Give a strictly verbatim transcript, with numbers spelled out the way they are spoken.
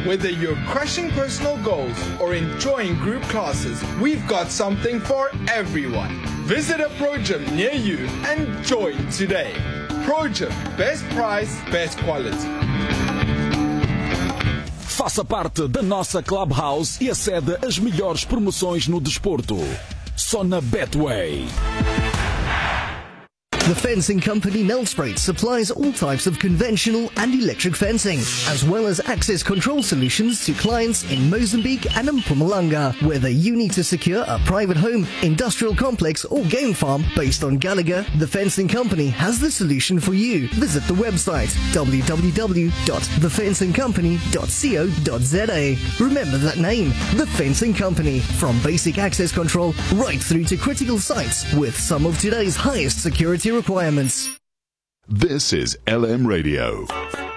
Whether you're crushing personal goals or enjoying group classes, we've got something for everyone. Visit a Pro Gym near you and join today. Pro Gym, best price, best quality. Faça parte da nossa Clubhouse e acede às melhores promoções no desporto. Só na Betway. The fencing company Nelspruit supplies all types of conventional and electric fencing, as well as access control solutions to clients in Mozambique and Mpumalanga. Whether you need to secure a private home, industrial complex or game farm based on Gallagher, the fencing company has the solution for you. Visit the website w w w dot the fencing company dot co dot z a. Remember that name, The Fencing Company. From basic access control right through to critical sites with some of today's highest security requirements. This is L M Radio.